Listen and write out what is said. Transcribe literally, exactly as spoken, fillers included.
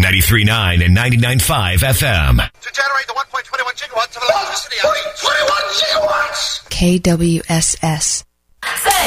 ninety-three point nine and ninety-nine point five F M. To generate the one point two one gigawatts of electricity I need. twenty-one gigawatts! K W S S.